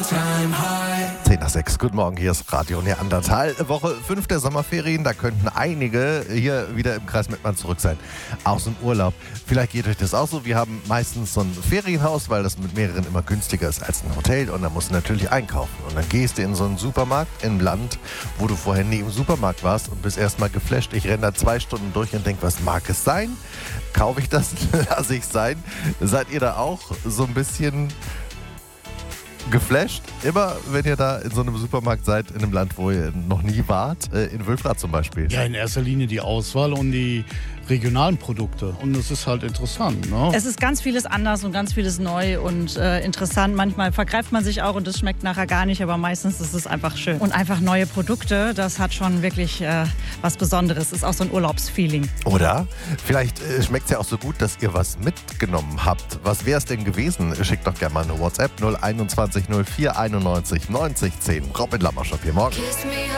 10 nach 6, guten Morgen, hier ist Radio Neandertal. Woche 5 der Sommerferien, da könnten einige hier wieder im Kreis Mettmann zurück sein, aus dem Urlaub. Vielleicht geht euch das auch so, wir haben meistens so ein Ferienhaus, weil das mit mehreren immer günstiger ist als ein Hotel und da musst du natürlich einkaufen. Und dann gehst du in so einen Supermarkt im Land, wo du vorher nie im Supermarkt warst und bist erstmal geflasht. Ich renne da 2 Stunden durch und denke, was mag es sein? Kaufe ich das? Lasse ich es sein? Seid ihr da auch so ein bisschen geflasht? Immer, wenn ihr da in so einem Supermarkt seid, in einem Land, wo ihr noch nie wart, in Wülfrath zum Beispiel. Ja, in erster Linie die Auswahl und die regionalen Produkte. Und das ist halt interessant, ne? Es ist ganz vieles anders und ganz vieles neu und interessant. Manchmal vergreift man sich auch und es schmeckt nachher gar nicht, aber meistens ist es einfach schön. Und einfach neue Produkte, das hat schon wirklich was Besonderes. Ist auch so ein Urlaubsfeeling. Oder? Vielleicht schmeckt es ja auch so gut, dass ihr was mitgenommen habt. Was wäre es denn gewesen? Schickt doch gerne mal eine WhatsApp 021 04 91 90 10. Robin Lammerschop hier morgen.